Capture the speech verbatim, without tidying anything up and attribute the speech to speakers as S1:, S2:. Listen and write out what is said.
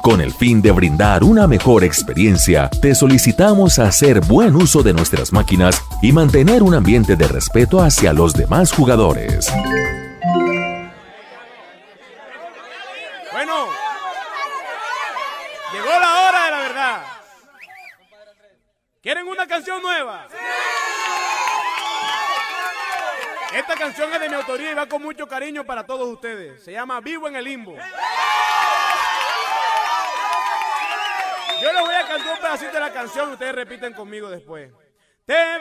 S1: Con el fin de brindar una mejor experiencia, te solicitamos hacer buen uso de nuestras máquinas y mantener un ambiente de respeto hacia los demás jugadores.
S2: Bueno, llegó la hora de la verdad. ¿Quieren una canción nueva? Esta canción es de mi autoría y va con mucho cariño para todos ustedes. Se llama Vivo en el Limbo. Yo les voy a cantar un pedacito de la canción y ustedes repiten conmigo después. Te